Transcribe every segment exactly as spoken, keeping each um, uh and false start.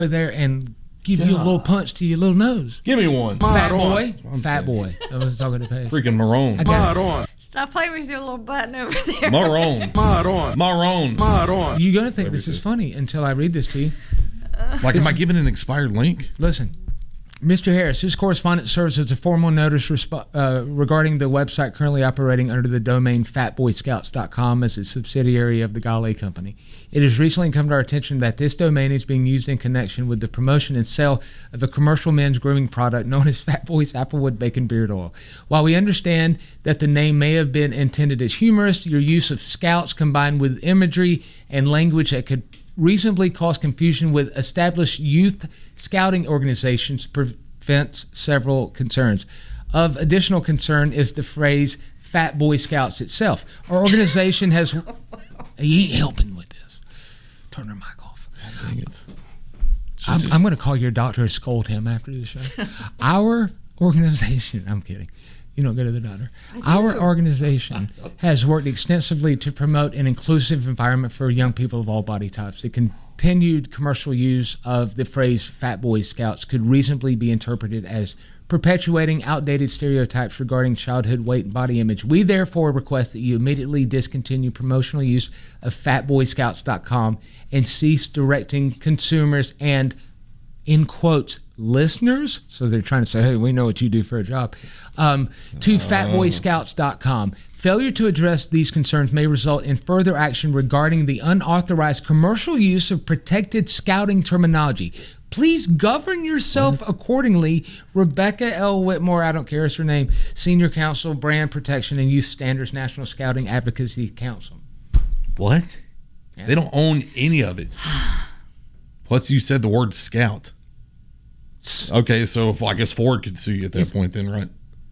there and give you a little punch to your little nose. Give me one. Fat boy. Fat boy. I was talking to Paige. Freaking maroon. on. Stop playing with your little button over there. Maroon. on. Maroon. on. You're going to think this is funny until I read this to you. Like, am I giving an expired link? Listen. Mister Harris, this correspondence serves as a formal notice resp- uh, regarding the website currently operating under the domain fat boy scouts dot com as a subsidiary of the Gale Company. It has recently come to our attention that this domain is being used in connection with the promotion and sale of a commercial men's grooming product known as Fat Boy's Applewood Bacon Beard Oil. While we understand that the name may have been intended as humorous, your use of scouts combined with imagery and language that could reasonably cause confusion with established youth scouting organizations prevents several concerns. Of additional concern is the phrase Fat Boy Scouts itself. Our organization has... He ain't helping with this. Turn her mic off. Dang it. I'm, I'm going to call your doctor and scold him after the show. Our organization... I'm kidding. You don't go to the doctor. Our organization has worked extensively to promote an inclusive environment for young people of all body types. The continued commercial use of the phrase Fat Boy Scouts could reasonably be interpreted as perpetuating outdated stereotypes regarding childhood weight and body image. We therefore request that you immediately discontinue promotional use of fat boy scouts dot com and cease directing consumers and, in quotes, listeners, so they're trying to say, hey, we know what you do for a job, um, to fat boy scouts dot com. Failure to address these concerns may result in further action regarding the unauthorized commercial use of protected scouting terminology. Please govern yourself accordingly. Rebecca L. Whitmore, I don't care, it's her name, Senior Counsel, Brand Protection and Youth Standards, National Scouting Advocacy Council. What? Yeah. They don't own any of it. Plus, you said the word scout. Okay, so if, I guess Ford could sue you at that It's, point then, right?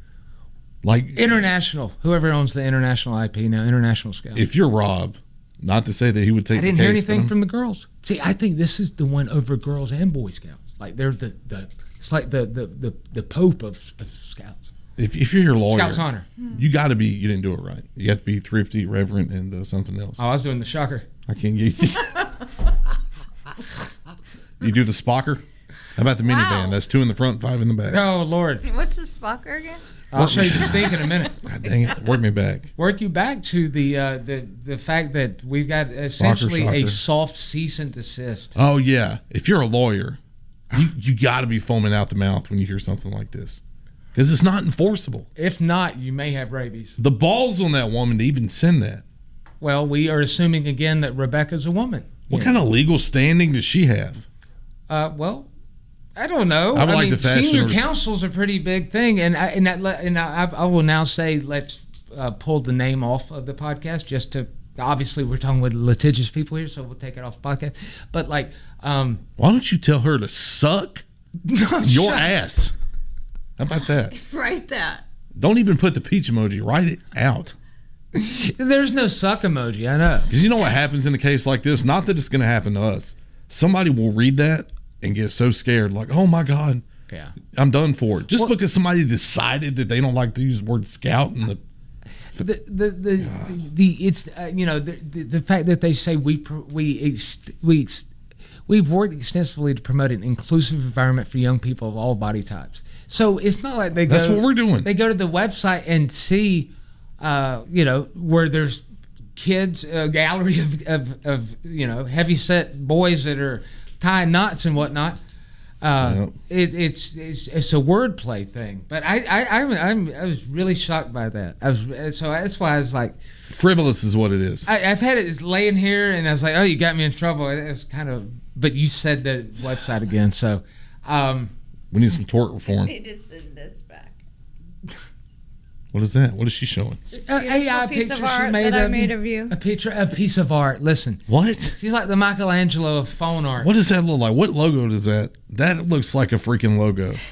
Like International. Whoever owns the international I P now, International Scout. If you're Rob, not to say that he would take I didn't the hear case, anything but from the girls. See, I think this is the one over girls and Boy Scouts. Like they're the, the it's like the the the, the Pope of, of Scouts. If, if you're your lawyer, Scouts honor. You got to be. You didn't do it right. You have to be thrifty, reverent, and uh, something else. Oh, I was doing the shocker. I can't get you. You do the Spocker. How about the minivan? Wow. That's two in the front, five in the back. Oh Lord! What's the Spocker again? I'll show you the stink in a minute. God dang it! Work me back. Work you back to the uh, the the fact that we've got essentially Soccer, a soccer. soft cease and desist. Oh yeah. If you're a lawyer, you you got to be foaming out the mouth when you hear something like this, because it's not enforceable. If not, you may have rabies. The balls on that woman to even send that. Well, we are assuming again that Rebecca's a woman. What kind of legal standing does she have? Uh, well, I don't know. I would like mean, to fashion senior her- counsel's a pretty big thing, and I, and that, and I, I will now say let's uh, pull the name off of the podcast just to. Obviously, we're talking with litigious people here, so we'll take it off the podcast. But like, um, Why don't you tell her to suck your ass? How about that? Write that. Don't even put the peach emoji. Write it out. There's no suck emoji. I know. Because you know what happens in a case like this? Not that it's going to happen to us. Somebody will read that and get so scared, like, oh my God, Yeah. I'm done for it. Just Well- because somebody decided that they don't like to use the word scout and the The the the, the it's uh, you know the, the the fact that they say we pr- we ex- we ex- we've worked extensively to promote an inclusive environment for young people of all body types. So it's not like they go. That's what we're doing. They go to the website and see, uh, you know, where there's kids, a gallery of, of, of you know heavy set boys that are tying knots and whatnot. Uh, it, it's, it's it's a wordplay thing, but I I I'm, I'm I was really shocked by that. I was so that's why I was like, frivolous is what it is. I, I've had it laying here, and I was like, oh, you got me in trouble. It was kind of, but you said the website again, so um, We need some tort reform. He just send this back. What is that? What is she showing? This a beautiful A I piece picture of she art made that I of made you. of you. A picture, a piece of art. Listen, What? she's like the Michelangelo of phone art. What does that look like? What logo does that? That looks like a freaking logo.